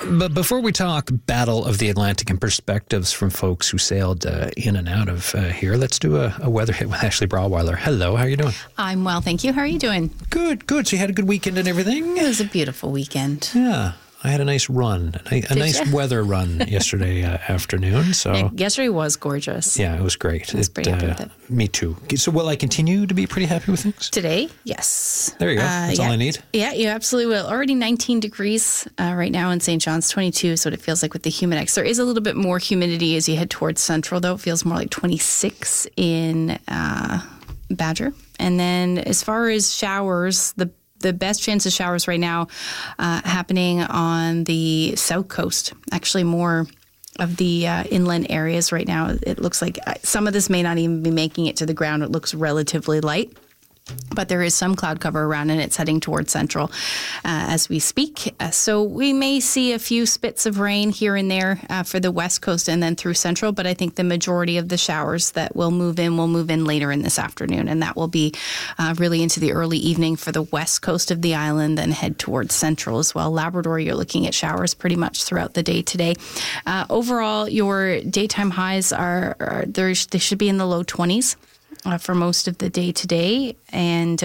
But before we talk Battle of the Atlantic and perspectives from folks who sailed in and out of here, let's do a weather hit with Ashley Braweiler. Hello, how are you doing? I'm well, thank you. How are you doing? Good. So you had a good weekend and everything? It was a beautiful weekend. Yeah. I had a nice run, a nice weather run yesterday afternoon. So yeah, yesterday was gorgeous. Yeah, it was great. I was pretty happy with it. Me too. So will I continue to be pretty happy with things? Today, yes. There you go. That's all I need. Yeah, you absolutely will. Already 19 degrees right now in St. John's, 22 is what it feels like with the Humidex. There is a little bit more humidity as you head towards Central, though. It feels more like 26 in Badger. And then as far as showers, the best chance of showers right now happening on the south coast. Actually, more of the inland areas right now. It looks like some of this may not even be making it to the ground. It looks relatively light. But there is some cloud cover around, and it's heading towards Central as we speak. So we may see a few spits of rain here and there for the west coast and then through Central. But I think the majority of the showers that will move in later in this afternoon. And that will be really into the early evening for the west coast of the island, then head towards Central as well. Labrador, you're looking at showers pretty much throughout the day today. Overall, your daytime highs they should be in the low 20s. For most of the day today, and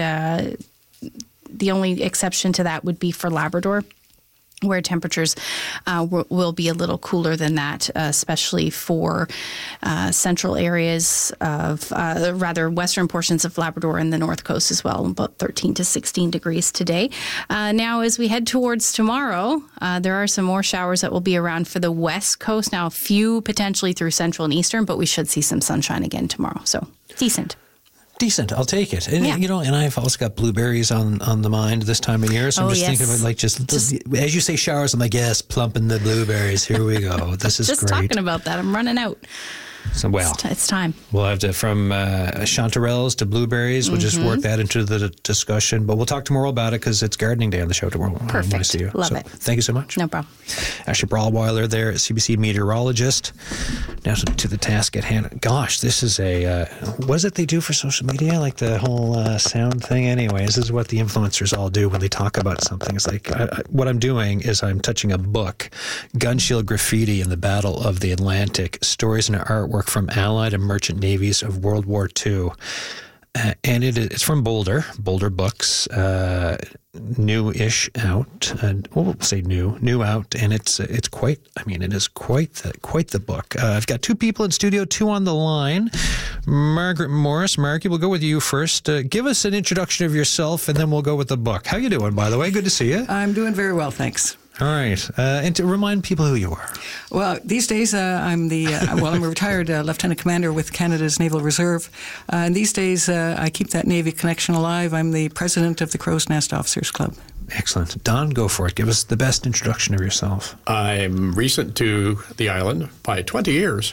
the only exception to that would be for Labrador, where temperatures will be a little cooler than that, especially for central areas of, western portions of Labrador and the north coast as well, about 13 to 16 degrees today. Now, as we head towards tomorrow, there are some more showers that will be around for the west coast. Now, a few potentially through central and eastern, but we should see some sunshine again tomorrow. So, decent. I'll take it. And, and I've also got blueberries on the mind this time of year. So I'm just thinking of it just as you say showers, I'm like, yes, plumping the blueberries. Here we go. This is just great. Just talking about that. I'm running out. So, it's time. We'll have to, from chanterelles to blueberries, we'll just work that into the discussion. But we'll talk tomorrow about it because it's gardening day on the show tomorrow. Perfect. I want to see you. Love it. Thank you so much. No problem. Ashley Braweiler there, CBC meteorologist. Now to the task at hand. Gosh, this is what is it they do for social media? Like the whole sound thing? Anyways, this is what the influencers all do when they talk about something. It's like, what I'm doing is I'm touching a book, Gunshield Graffiti in the Battle of the Atlantic, Stories and Artwork from Allied and Merchant Navies of World War II. And it's from Boulder Books, new-ish out, and we'll say new out, and it's quite. I mean, it is quite the book. I've got two people in studio, two on the line. Margaret Morris, Marky, we'll go with you first. Give us an introduction of yourself, and then we'll go with the book. How you doing, by the way? Good to see you. I'm doing very well, thanks. All right. And to remind people who you are. Well, these days I'm I'm a retired lieutenant commander with Canada's Naval Reserve. And these days I keep that Navy connection alive. I'm the president of the Crow's Nest Officers Club. Excellent. Don, go for it. Give us the best introduction of yourself. I'm recent to the island by 20 years.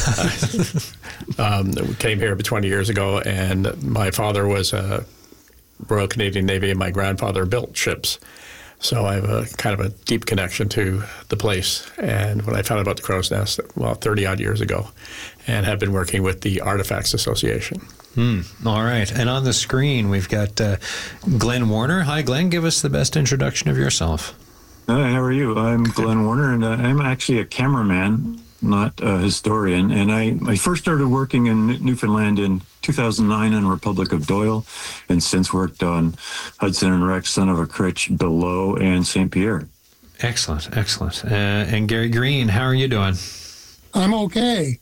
We came here about 20 years ago, and my father was a Royal Canadian Navy, and my grandfather built ships. So I have a kind of a deep connection to the place. And when I found out about the Crow's Nest, 30-odd years ago, and have been working with the Artifacts Association. All right. And on the screen, we've got Glenn Warner. Hi, Glenn. Give us the best introduction of yourself. Hi, how are you? I'm Glenn Warner, and I'm actually a cameraman, not a historian. And I first started working in Newfoundland in 2009 on Republic of Doyle, and since worked on Hudson and Rex, Son of a Critch, Below, and St. Pierre. Excellent. And Gary Green, how are you doing? I'm okay.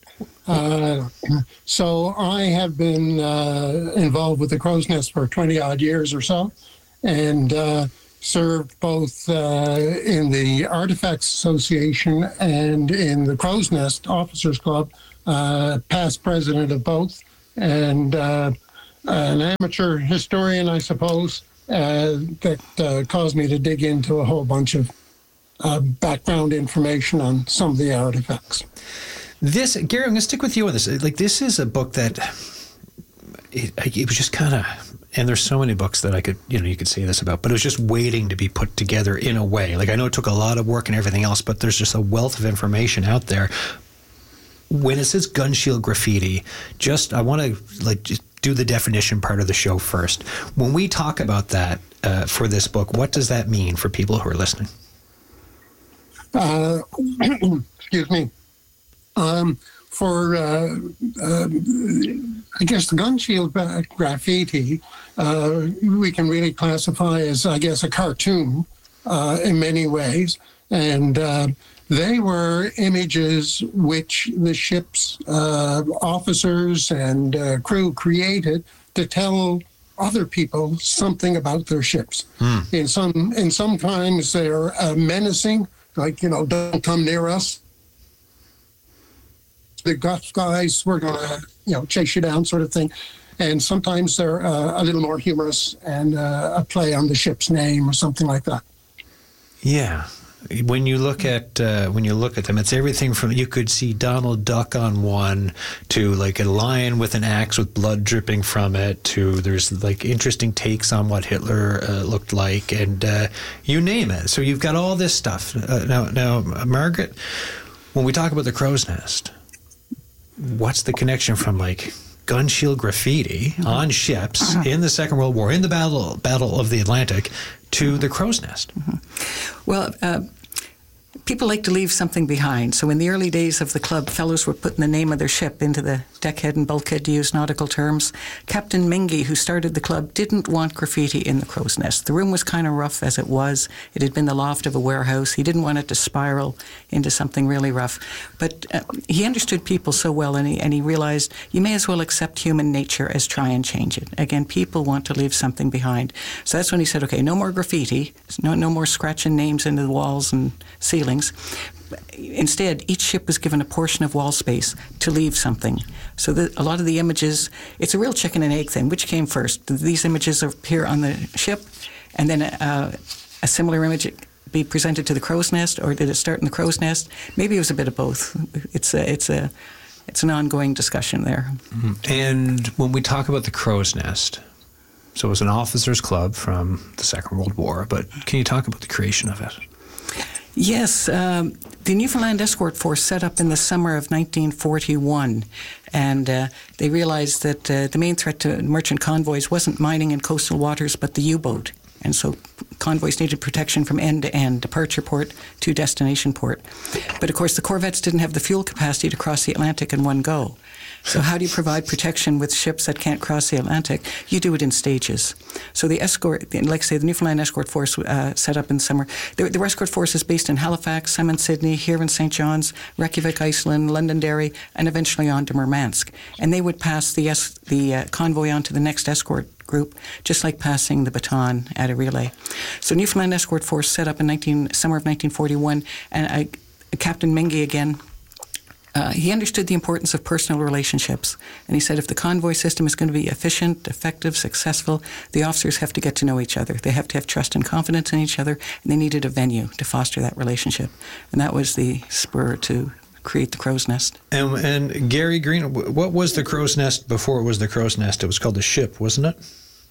So I have been involved with the Crow's Nest for 20-odd years or so, and served both in the Artifacts Association and in the Crow's Nest Officers Club, past president of both, and an amateur historian, I suppose, that caused me to dig into a whole bunch of background information on some of the artifacts. Gary, I'm going to stick with you on this. Like, this is a book that it was just kind of, and there's so many books that I could, you could say this about, but it was just waiting to be put together in a way. Like, I know it took a lot of work and everything else, but there's just a wealth of information out there. When it says Gunshield Graffiti, I want to just do the definition part of the show first. When we talk about that for this book, what does that mean for people who are listening? Excuse me. For I guess the gun shield graffiti, we can really classify as, I guess, a cartoon in many ways. And they were images which the ship's officers and crew created to tell other people something about their ships. In sometimes they're menacing, like, don't come near us. The Gulf guys, we're going to, chase you down, sort of thing. And sometimes they're a little more humorous and a play on the ship's name or something like that. Yeah. When you look at them, it's everything from, you could see Donald Duck on one to like a lion with an axe with blood dripping from it, to there's like interesting takes on what Hitler looked like, and you name it. So you've got all this stuff. Now, Margaret, when we talk about the Crow's Nest, what's the connection from like gun shield graffiti on ships in the Second World War, in the Battle of the Atlantic, to the Crow's Nest? Well, people like to leave something behind. So in the early days of the club, fellows were putting the name of their ship into the deckhead and bulkhead, to use nautical terms. Captain Mingy, who started the club, didn't want graffiti in the Crow's Nest. The room was kind of rough as it was. It had been the loft of a warehouse. He didn't want it to spiral into something really rough. But he understood people so well, and he realized you may as well accept human nature as try and change it. Again, people want to leave something behind. So that's when he said, okay, no more graffiti, no more scratching names into the walls and ceilings. Instead, each ship was given a portion of wall space to leave something. So a lot of the images, it's a real chicken and egg thing. Which came first? Did these images appear on the ship, and then a similar image be presented to the Crow's Nest, or did it start in the Crow's Nest? Maybe it was a bit of both. It's an ongoing discussion there. And when we talk about the Crow's Nest, so it was an officers' club from the Second World War, but can you talk about the creation of it? Yes, the Newfoundland Escort Force set up in the summer of 1941, and they realized that the main threat to merchant convoys wasn't mining in coastal waters, but the U-boat. And so convoys needed protection from end to end, departure port to destination port. But of course, the corvettes didn't have the fuel capacity to cross the Atlantic in one go. So how do you provide protection with ships that can't cross the Atlantic? You do it in stages. So the escort, like I say, the Newfoundland Escort Force set up in summer. The Escort Force is based in Halifax, Simon, Sydney, here in St. John's, Reykjavik, Iceland, Londonderry, and eventually on to Murmansk. And they would pass the convoy on to the next escort group, just like passing the baton at a relay. So Newfoundland Escort Force set up in summer of 1941, and Captain Mingy again, he understood the importance of personal relationships, and he said if the convoy system is going to be efficient, effective, successful, the officers have to get to know each other. They have to have trust and confidence in each other, and they needed a venue to foster that relationship. And that was the spur to create the Crow's Nest. And Gary Green, what was the Crow's Nest before it was the Crow's Nest? It was called the Ship, wasn't it?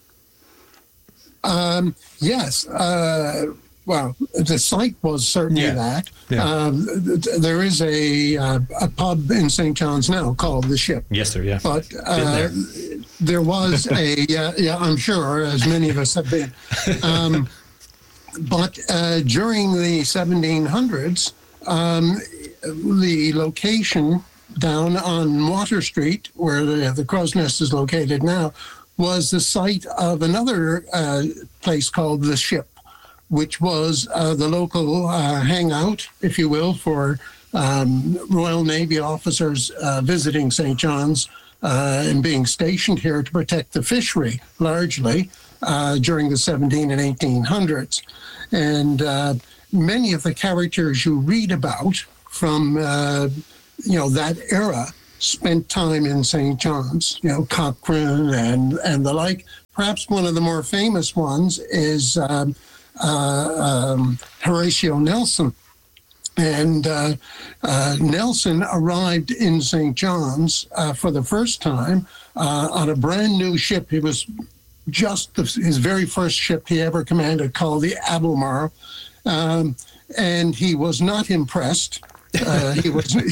Yes. Well, the site was certainly that. Yeah. There is a pub in St. John's now called the Ship. Yes, sir. Yeah. But there was I'm sure, as many of us have been. But during the 1700s, the location down on Water Street, where the Crow's Nest is located now, was the site of another place called the Ship, which was the local hangout, if you will, for Royal Navy officers visiting St. John's and being stationed here to protect the fishery, largely, during the 17 and 1800s. And many of the characters you read about from, that era spent time in St. John's, Cochrane and the like. Perhaps one of the more famous ones is Horatio Nelson. And Nelson arrived in St. John's for the first time on a brand new ship. It was just his very first ship he ever commanded, called the Albemarle. And he was not impressed. He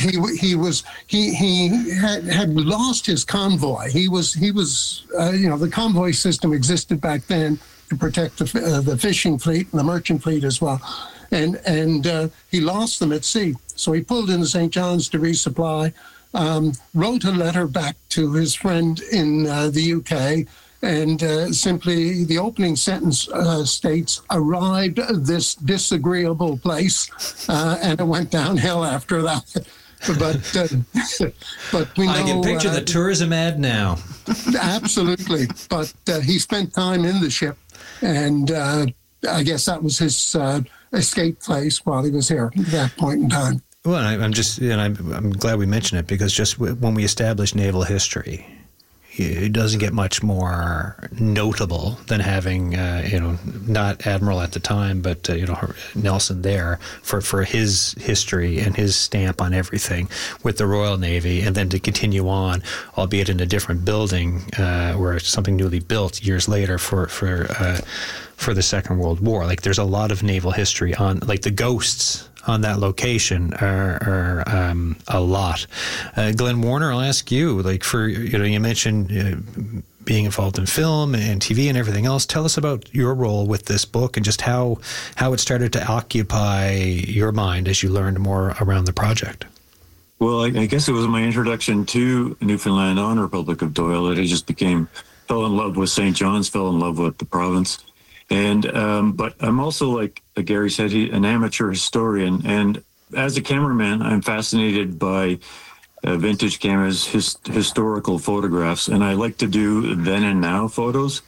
had lost his convoy. He was the convoy system existed back then to protect the fishing fleet and the merchant fleet as well. and he lost them at sea. So he pulled into St. John's to resupply, wrote a letter back to his friend in the UK, and simply the opening sentence states, "Arrived at this disagreeable place," and it went downhill after that. But we know... I can picture the tourism ad now. Absolutely. But he spent time in the ship, and I guess that was his escape place while he was here at that point in time. Well, I'm glad we mentioned it, because just when we establish naval history, it doesn't get much more notable than having, not Admiral at the time, but, Nelson there for his history and his stamp on everything with the Royal Navy, and then to continue on, albeit in a different building or something newly built years later for the Second World War. Like, there's a lot of naval history on, like, the ghosts on that location are a lot. Glenn Warner, I'll ask you, like, for, you mentioned being involved in film and TV and everything else. Tell us about your role with this book and just how it started to occupy your mind as you learned more around the project. Well, I guess it was my introduction to Newfoundland on Republic of Doyle that I just fell in love with St. John's, fell in love with the province. And but I'm also, like Gary said, an amateur historian. And as a cameraman, I'm fascinated by vintage cameras, historical photographs, and I like to do then and now photos.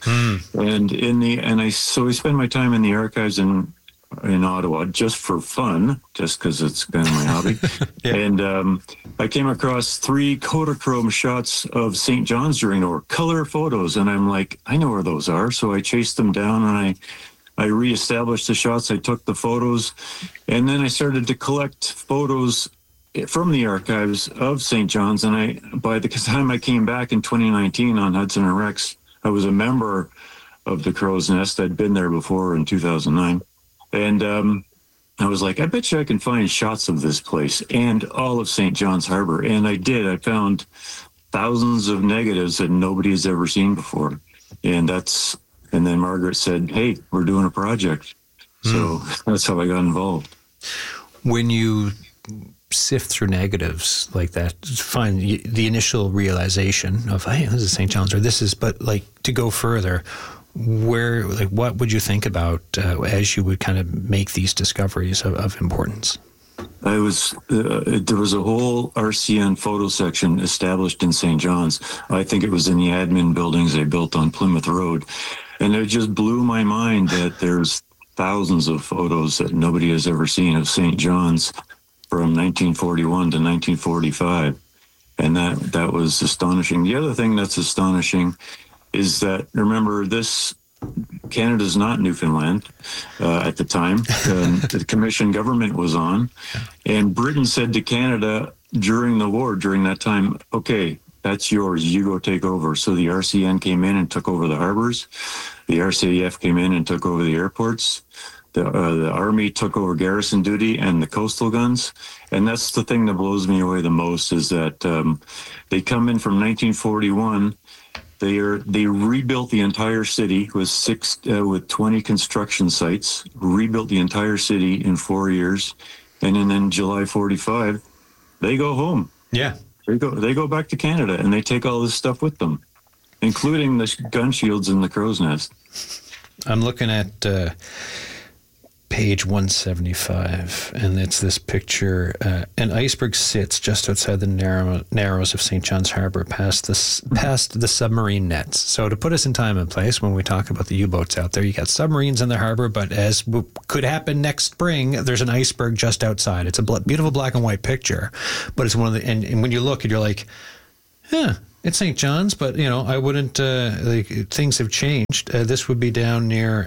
And so I spend my time in the archives in Ottawa just for fun, just because it's kind of my hobby. Yeah. And I came across 3 Kodachrome shots of St. John's during the war, color photos, and I'm like, I know where those are. So I chased them down, and I reestablished the shots. I took the photos, and then I started to collect photos from the archives of St. John's. And by the time I came back in 2019 on Hudson and Rex, I was a member of the Crow's Nest. I'd been there before in 2009. And I was like, I bet you I can find shots of this place and all of St. John's Harbor. And I did. I found thousands of negatives that nobody's ever seen before. And then Margaret said, hey, we're doing a project. So that's how I got involved. When you sift through negatives like that, find the initial realization of, hey, this is St. John's, or this is, but like to go further, what would you think about as you would kind of make these discoveries of importance? There was a whole RCN photo section established in St. John's. I think it was in the admin buildings they built on Plymouth Road. And it just blew my mind that there's thousands of photos that nobody has ever seen of St. John's from 1941 to 1945. And that was astonishing. The other thing that's astonishing is that, remember, Canada's not Newfoundland at the time. The Commission government was on, and Britain said to Canada during the war, during that time, okay, that's yours, you go take over. So the RCN came in and took over the harbors. The RCAF came in and took over the airports. The Army took over garrison duty and the coastal guns. And that's the thing that blows me away the most, is that they come in from 1941. They rebuilt the entire city with 20 construction sites, rebuilt the entire city in 4 years. And then in July 45, they go home. Yeah. They go back to Canada, and they take all this stuff with them, including the gun shields in the Crow's Nest. I'm looking at page 175, and it's this picture. An iceberg sits just outside the narrows of St. John's Harbor, past the submarine nets. So to put us in time and place, when we talk about the U-boats out there, you got submarines in the harbor, but as could happen next spring, there's an iceberg just outside. It's a beautiful black and white picture, but it's one of the, and when you look, you're like, it's St. John's, but I wouldn't. Things have changed. This would be down near.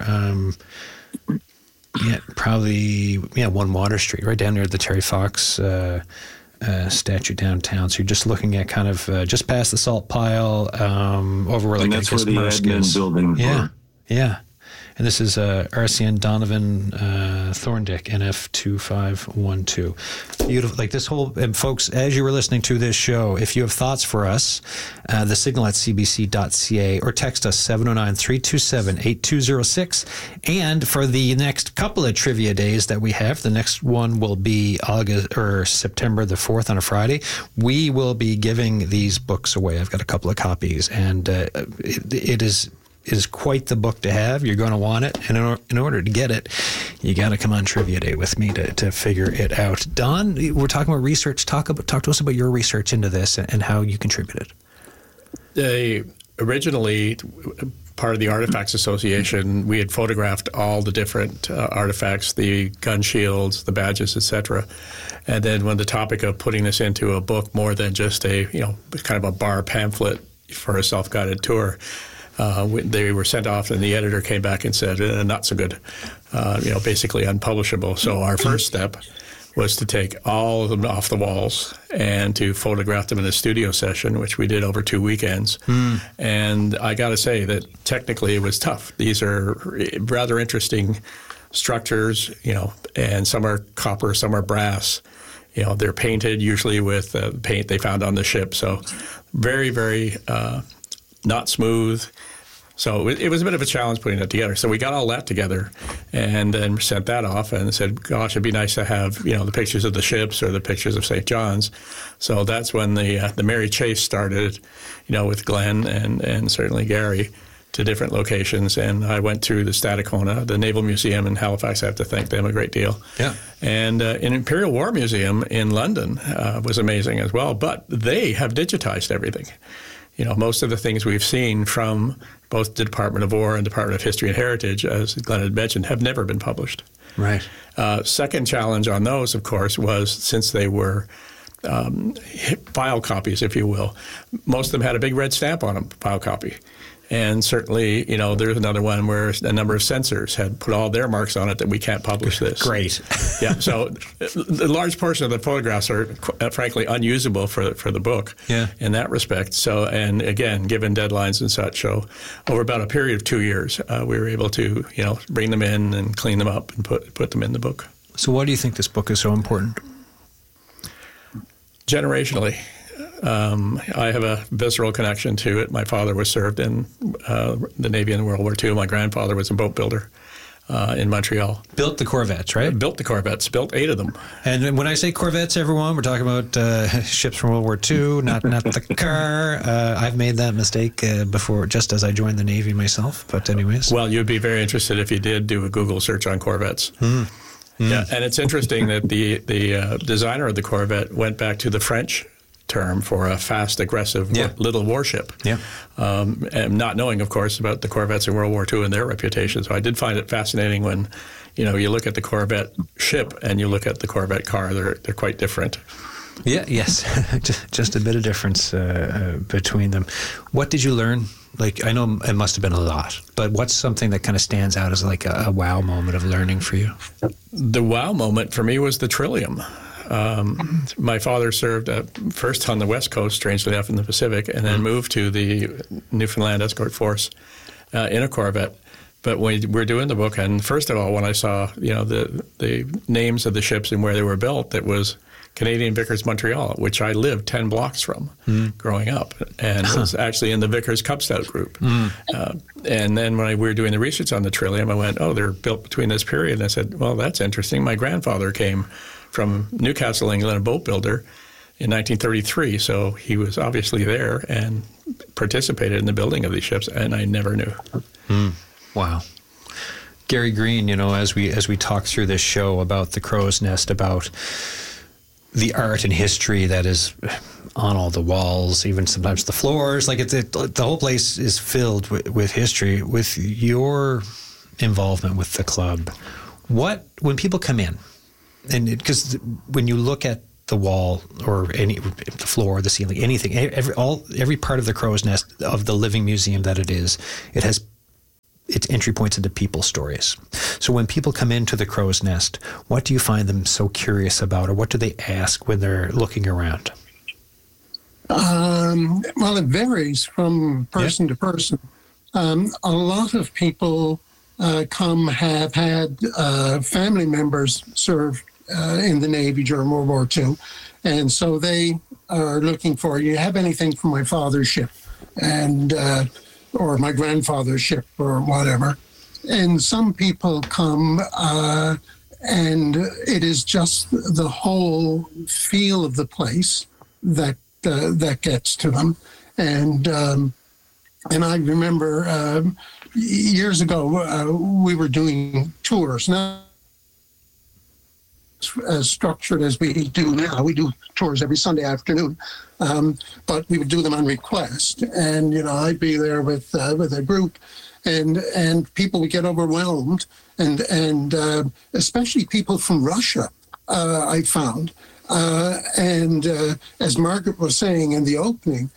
Probably One Water Street, right down near the Terry Fox statue downtown. So you're just looking at kind of just past the salt pile, over where and that's where the admin building. Yeah. And this is RCN Donovan Thorndick, NF2512. Beautiful. Like this whole, and folks, as you were listening to this show, if you have thoughts for us, the signal at cbc.ca or text us 709-327-8206. And for the next couple of trivia days that we have, the next one will be September the 4th on a Friday. We will be giving these books away. I've got a couple of copies, and it is quite the book to have. You're going to want it, and in order to get it, you got to come on Trivia Day with me to figure it out. Don, we're talking about research. Talk to us about your research into this and how you contributed. Originally, part of the Artifacts Association, we had photographed all the different artifacts, the gun shields, the badges, etc. And then when the topic of putting this into a book, more than just kind of a bar pamphlet for a self-guided tour, they were sent off, and the editor came back and said, not so good, basically unpublishable. So our first step was to take all of them off the walls and to photograph them in a studio session, which we did over 2 weekends. And I got to say that technically it was tough. These are rather interesting structures, and some are copper, some are brass. They're painted usually with paint they found on the ship. So very, very not smooth. So it was a bit of a challenge putting it together. So we got all that together and then sent that off and said, gosh, it'd be nice to have, the pictures of the ships or the pictures of St. John's. So that's when the Mary Chase started, with Glenn and certainly Gary, to different locations. And I went to the Stadacona, the Naval Museum in Halifax. I have to thank them a great deal. Yeah. And an Imperial War Museum in London was amazing as well. But they have digitized everything. Most of the things we've seen from both the Department of War and Department of History and Heritage, as Glenn had mentioned, have never been published. Right. Second challenge on those, of course, was since they were file copies, if you will, most of them had a big red stamp on them, file copy. And certainly, there's another one where a number of censors had put all their marks on it that we can't publish this. Great. Yeah. So the large portion of the photographs are, frankly, unusable for the book in that respect. So, and again, given deadlines and such, so over about a period of 2 years, we were able to, bring them in and clean them up and put them in the book. So why do you think this book is so important? Generationally. I have a visceral connection to it. My father was served in the Navy in World War II. My grandfather was a boat builder in Montreal. Built the Corvettes, right? Built the Corvettes. Built 8 of them. And when I say Corvettes, everyone, we're talking about ships from World War II, not the car. I've made that mistake before, just as I joined the Navy myself. But anyways. Well, you'd be very interested if you did do a Google search on Corvettes. Yeah, and it's interesting that the designer of the Corvette went back to the French term for a fast, aggressive little warship. Yeah. And not knowing, of course, about the Corvettes in World War II and their reputation. So I did find it fascinating when, you look at the Corvette ship and you look at the Corvette car. They're quite different. Yeah. Yes. Just a bit of difference between them. What did you learn? Like, I know it must have been a lot, but what's something that kind of stands out as like a wow moment of learning for you? The wow moment for me was the Trillium. My father served first on the West Coast, strangely enough, in the Pacific, and then moved to the Newfoundland Escort Force in a Corvette. But when we were doing the book, and first of all, when I saw the names of the ships and where they were built, it was Canadian Vickers Montreal, which I lived 10 blocks from growing up, and was actually in the Vickers Cub Scout group. And then when we were doing the research on the Trillium, I went, they're built between this period. And I said, well, that's interesting. My grandfather came from Newcastle, England, a boat builder in 1933. So he was obviously there and participated in the building of these ships, and I never knew. Wow. Gary Green, as we talk through this show about the Crow's Nest, about the art and history that is on all the walls, even sometimes the floors, like the whole place is filled with history. With your involvement with the club, when people come in, and because when you look at the wall or the floor, the ceiling, anything, every part of the Crow's Nest of the living museum that it is, it has its entry points into people's stories. So when people come into the Crow's Nest, what do you find them so curious about, or what do they ask when they're looking around? Well, it varies from person to person. A lot of people have had family members serve in the Navy during World War II. And so they are looking for, you have anything from my father's ship and or my grandfather's ship or whatever. And some people come and it is just the whole feel of the place that gets to them. And I remember years ago, we were doing tours. Not as structured as we do now. We do tours every Sunday afternoon, but we would do them on request. And, you know, I'd be there with a group, and people would get overwhelmed, and especially people from Russia, I found. And as Margaret was saying in the opening,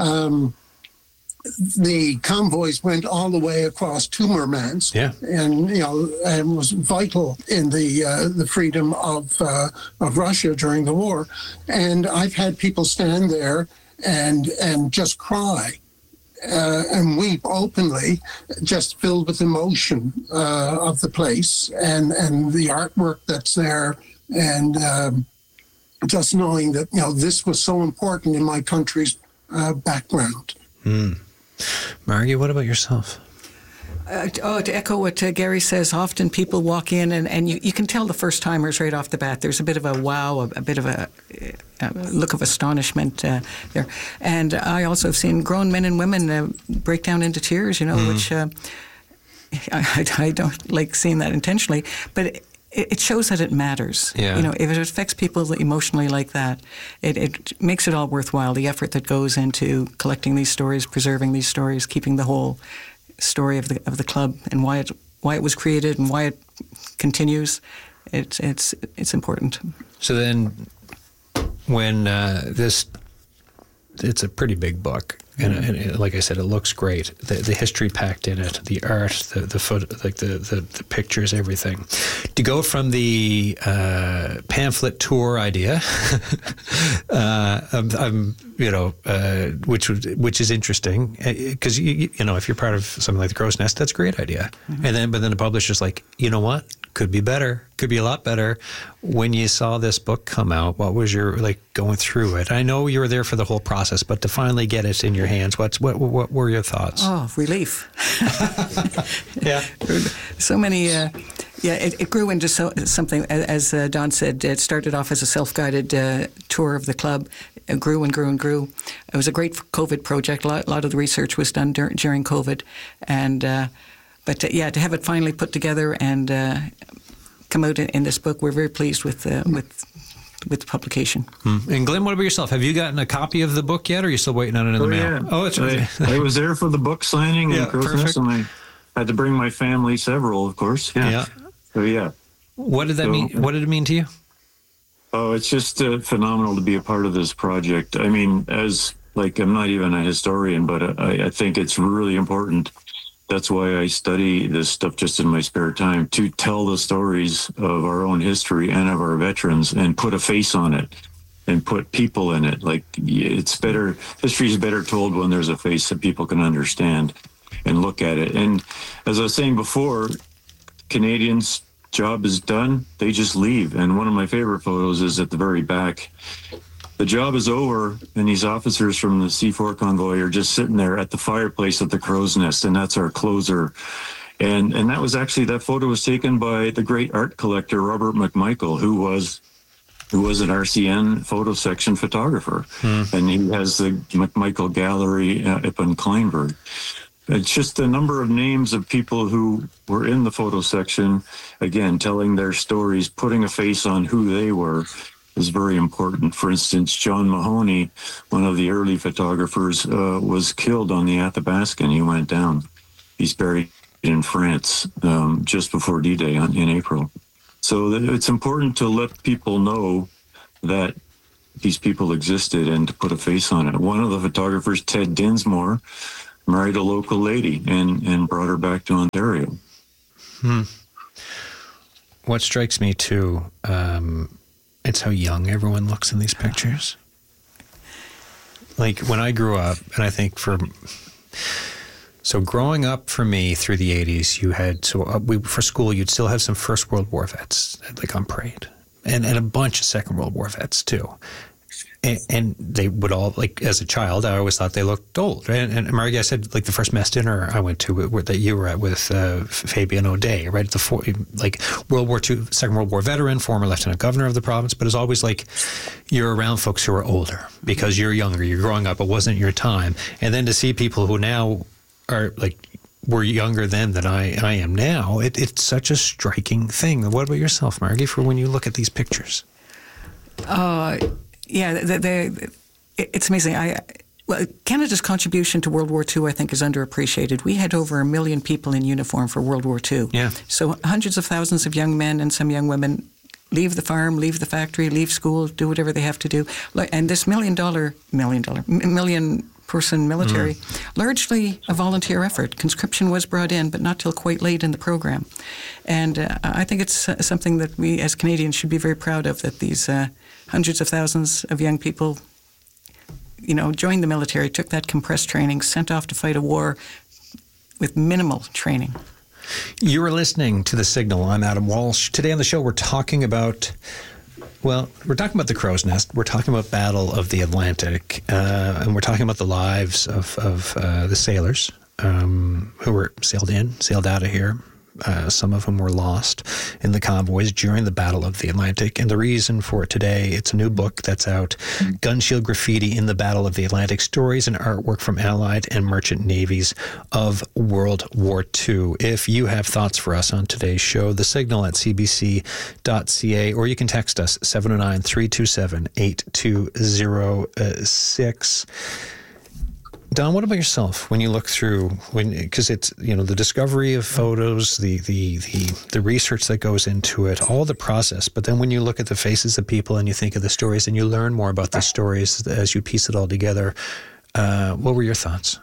the convoys went all the way across to Murmansk, and and was vital in the freedom of Russia during the war. And I've had people stand there and just cry and weep openly, just filled with emotion of the place and the artwork that's there, and just knowing that this was so important in my country's background. Margie, what about yourself? To echo what Gary says, often people walk in and you can tell the first-timers right off the bat. There's a bit of a wow, a bit of a look of astonishment there. And I also have seen grown men and women break down into tears, which I don't like seeing that intentionally, but it shows that it matters. Yeah. If it affects people emotionally like that, it makes it all worthwhile, the effort that goes into collecting these stories, preserving these stories, keeping the whole story of the club and why it was created and why it continues. It's important. So then when it's a pretty big book, and like I said, it looks great. The history packed in it, the art, the photo, like the pictures, everything. To go from the pamphlet tour idea, which is interesting, because if you're part of something like the Crow's Nest, that's a great idea. Mm-hmm. But then the publisher's like, you know what? Could be better. Could be a lot better. When you saw this book come out, what was your going through it? I know you were there for the whole process, but to finally get it in your hands, what were your thoughts? Oh, relief. Yeah. So many. It grew into something. As Don said, it started off as a self-guided tour of the club. It grew and grew and grew. It was a great COVID project. A lot of the research was done during COVID, and. But to have it finally put together and come out in this book, we're very pleased with the publication. And Glenn, what about yourself? Have you gotten a copy of the book yet, or are you still waiting on it in the mail? Yeah. Oh, it's right. I was there for the book signing in perfect. and I had to bring my family, several, of course. Yeah. So yeah. What did that mean? What did it mean to you? Oh, it's just phenomenal to be a part of this project. I mean, I'm not even a historian, but I think it's really important. That's why I study this stuff just in my spare time, to tell the stories of our own history and of our veterans and put a face on it and put people in it. It's better, history is better told when there's a face that people can understand and look at it. And as I was saying before, Canadians' job is done, they just leave. And one of my favorite photos is at the very back. The job is over, and these officers from the C4 convoy are just sitting there at the fireplace at the Crow's Nest, and that's our closer. And that photo was taken by the great art collector Robert McMichael, who was an RCN photo section photographer, and he has the McMichael Gallery up in Kleinburg. It's just a number of names of people who were in the photo section, again, telling their stories, putting a face on who they were. Is very important. For instance, John Mahoney, one of the early photographers, was killed on the Athabascan. He went down. He's buried in France just before D-Day in April. So it's important to let people know that these people existed and to put a face on it. One of the photographers, Ted Dinsmore, married a local lady and brought her back to Ontario. What strikes me too, it's how young everyone looks in these pictures. Like when I grew up, and I think for So growing up for me through the 80s, you had, for school, you'd still have some First World War vets, like on parade, and a bunch of Second World War vets too. And they would all, like, as a child, I always thought they looked old. Right? And Margie, I said, like, the first mess dinner I went to that you were at with Fabian O'Day, right? Like, World War II, Second World War veteran, former lieutenant governor of the province, but it's always like you're around folks who are older because you're younger, you're growing up, it wasn't your time. And then to see people who now are, like, were younger then than I am now, it's such a striking thing. What about yourself, Margie, for when you look at these pictures? Yeah, it's amazing. Canada's contribution to World War II, I think, is underappreciated. We had over 1 million people in uniform for World War II. Yeah. So hundreds of thousands of young men and some young women leave the farm, leave the factory, leave school, do whatever they have to do. And this million person military, largely a volunteer effort. Conscription was brought in, but not till quite late in the program. And I think it's something that we as Canadians should be very proud of, that these hundreds of thousands of young people, joined the military, took that compressed training, sent off to fight a war with minimal training. You are listening to The Signal. I'm Adam Walsh. Today on the show, we're talking about the Crow's Nest. We're talking about Battle of the Atlantic, and we're talking about the lives of the sailors who were sailed out of here. Some of them were lost in the convoys during the Battle of the Atlantic. And the reason for it today, it's a new book that's out, Gunshield Graffiti in the Battle of the Atlantic, Stories and Artwork from Allied and Merchant Navies of World War II. If you have thoughts for us on today's show, the signal at cbc.ca, or you can text us 709-327-8206. Don, what about yourself when you look through, because it's, the discovery of photos, the research that goes into it, all the process, but then when you look at the faces of people and you think of the stories and you learn more about the stories as you piece it all together, what were your thoughts?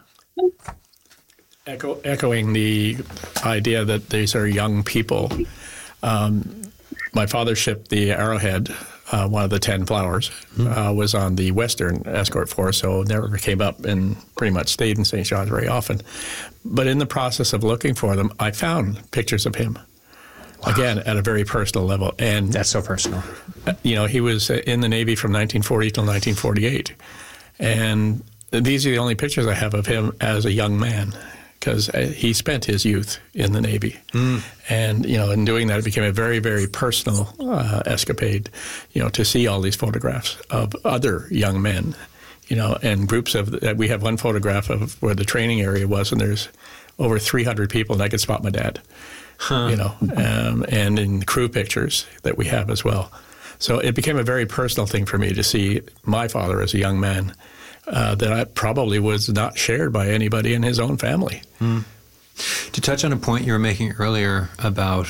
Echoing the idea that these are young people, my father shipped the Arrowhead, one of the 10 Flowers, was on the Western Escort Force, so never came up and pretty much stayed in St. John's very often. But in the process of looking for them, I found pictures of him, again, at a very personal level. And that's so personal. He was in the Navy from 1940 till 1948. And these are the only pictures I have of him as a young man, because he spent his youth in the Navy. And, in doing that, it became a very, very personal escapade, to see all these photographs of other young men, and groups of, we have one photograph of where the training area was, and there's over 300 people, and I could spot my dad, and in the crew pictures that we have as well. So it became a very personal thing for me to see my father as a young man, that I probably was not shared by anybody in his own family. To touch on a point you were making earlier about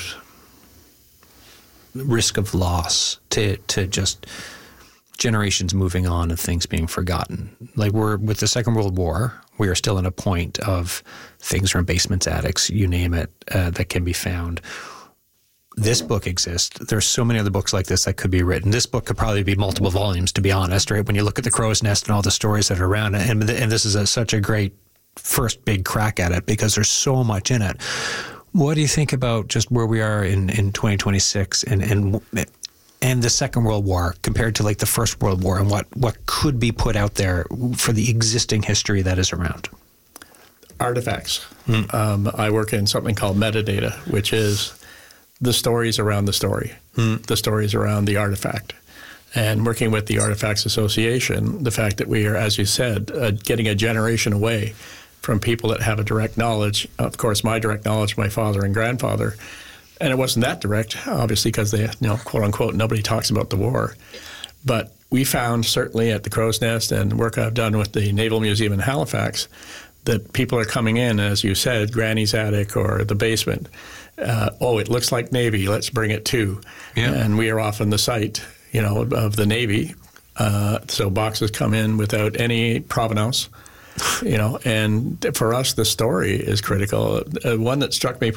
risk of loss, to just generations moving on and things being forgotten. Like, we're with the Second World War, we are still in a point of things from basements, attics, you name it, that can be found. This book exists. There's so many other books like this that could be written. This book could probably be multiple volumes, to be honest, right? When you look at the Crow's Nest and all the stories that are around it, and this is such a great first big crack at it because there's so much in it. What do you think about just where we are in 2026 and the Second World War compared to like the First World War, and what could be put out there for the existing history that is around? Artifacts. I work in something called metadata, which is the stories around the story, the stories around the artifact. And working with the Artifacts Association, the fact that we are, as you said, getting a generation away from people that have a direct knowledge. Of course, my direct knowledge, my father and grandfather, and it wasn't that direct, obviously, because they, quote unquote, nobody talks about the war. But we found, certainly at the Crow's Nest and work I've done with the Naval Museum in Halifax, that people are coming in, as you said, Granny's attic or the basement. It looks like Navy, let's bring it too. Yeah. And we are often the site, of the Navy. So boxes come in without any provenance, and for us, the story is critical. One that struck me